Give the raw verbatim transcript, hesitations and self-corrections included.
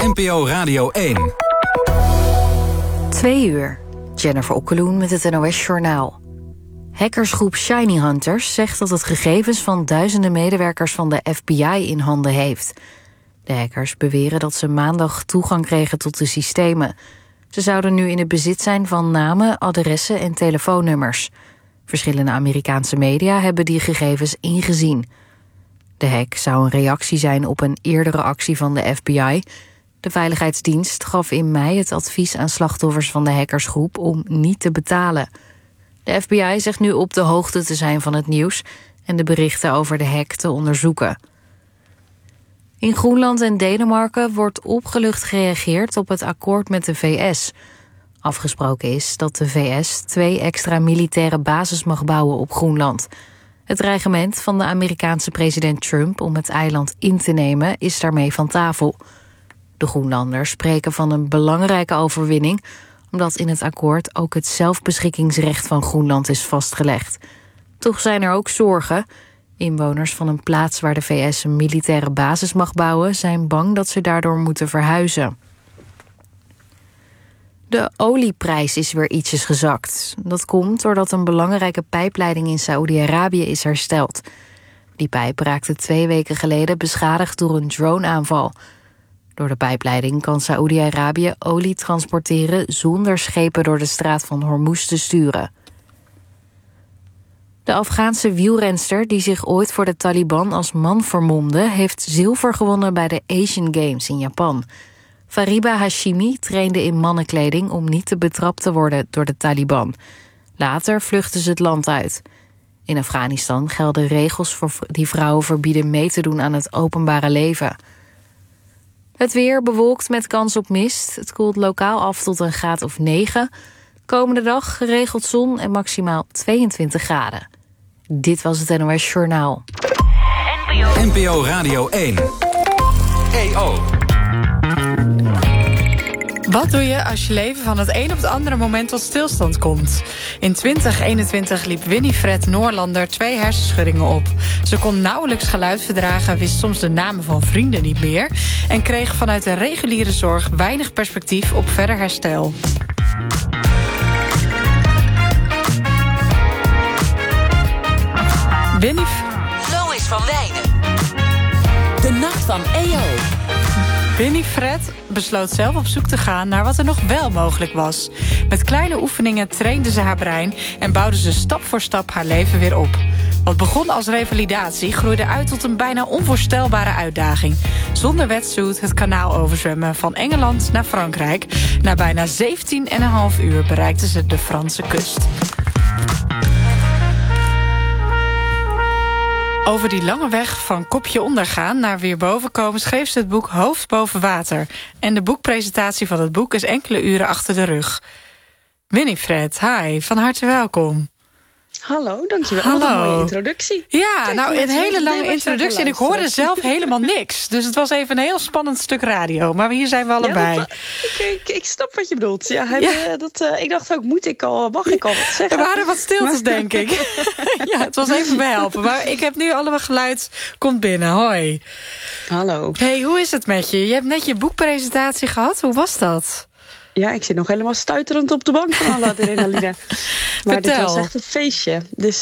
N P O Radio één. Twee uur. Jennifer Okkeloen met het N O S-journaal. Hackersgroep Shiny Hunters zegt dat het gegevens van duizenden medewerkers van de F B I in handen heeft. De hackers beweren dat ze maandag toegang kregen tot de systemen. Ze zouden nu in het bezit zijn van namen, adressen en telefoonnummers. Verschillende Amerikaanse media hebben die gegevens ingezien. De hack zou een reactie zijn op een eerdere actie van de F B I. De Veiligheidsdienst gaf in mei het advies aan slachtoffers van de hackersgroep om niet te betalen. De F B I zegt nu op de hoogte te zijn van het nieuws en de berichten over de hack te onderzoeken. In Groenland en Denemarken wordt opgelucht gereageerd op het akkoord met de V S. Afgesproken is dat de V S twee extra militaire bases mag bouwen op Groenland. Het dreigement van de Amerikaanse president Trump om het eiland in te nemen is daarmee van tafel. De Groenlanders spreken van een belangrijke overwinning, omdat in het akkoord ook het zelfbeschikkingsrecht van Groenland is vastgelegd. Toch zijn er ook zorgen. Inwoners van een plaats waar de V S een militaire basis mag bouwen zijn bang dat ze daardoor moeten verhuizen. De olieprijs is weer ietsjes gezakt. Dat komt doordat een belangrijke pijpleiding in Saoedi-Arabië is hersteld. Die pijp raakte twee weken geleden beschadigd door een droneaanval. Door de pijpleiding kan Saoedi-Arabië olie transporteren zonder schepen door de straat van Hormuz te sturen. De Afghaanse wielrenster die zich ooit voor de Taliban als man vermomde, heeft zilver gewonnen bij de Asian Games in Japan. Fariba Hashimi trainde in mannenkleding om niet te betrapt te worden door de Taliban. Later vluchtte ze het land uit. In Afghanistan gelden regels voor die vrouwen verbieden mee te doen aan het openbare leven. Het weer bewolkt met kans op mist. Het koelt lokaal af tot een graad of negen. Komende dag geregeld zon en maximaal tweeëntwintig graden. Dit was het N O S Journaal. N P O Radio één. E O. Wat doe je als je leven van het een op het andere moment tot stilstand komt? In twintig eenentwintig liep Winifred Noorlander twee hersenschuddingen op. Ze kon nauwelijks geluid verdragen, wist soms de namen van vrienden niet meer en kreeg vanuit de reguliere zorg weinig perspectief op verder herstel. Winif... Lois van Wijnen. De Nacht van E O. Winifred besloot zelf op zoek te gaan naar wat er nog wel mogelijk was. Met kleine oefeningen trainde ze haar brein en bouwde ze stap voor stap haar leven weer op. Wat begon als revalidatie groeide uit tot een bijna onvoorstelbare uitdaging. Zonder wetsuit het kanaal overzwemmen van Engeland naar Frankrijk. Na bijna zeventien en een half uur bereikte ze de Franse kust. Over die lange weg van kopje ondergaan naar weer boven komen schreef ze het boek Hoofd boven water. En de boekpresentatie van het boek is enkele uren achter de rug. Winifred, hi, van harte welkom. Hallo, dankjewel. Hallo. Wat een mooie introductie. Ja, Kijk, nou een hele lange introductie en ik hoorde zelf luisteren. helemaal niks. Dus het was even een heel spannend stuk radio. Maar hier zijn we allebei. Ja, dat, ik, ik, ik snap wat je bedoelt. Ja, hij, Ja. uh, dat, uh, ik dacht ook, moet ik al, mag ik al wat zeggen? Er waren wat stiltes, denk ik. Ja, het was even behelpen. Maar ik heb nu allemaal geluid. Komt binnen, hoi. Hallo. Hey, hoe is het met je? Je hebt net je boekpresentatie gehad. Hoe was dat? Ja, ik zit nog helemaal stuiterend op de bank van alle adrenaline. Maar Vertel. dit was echt een feestje. Dus